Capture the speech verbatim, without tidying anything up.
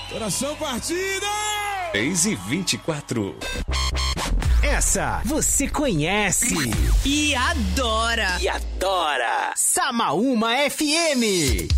Coração partido! três e vinte e quatro. Essa você conhece e adora. E adora. Samaúma F M.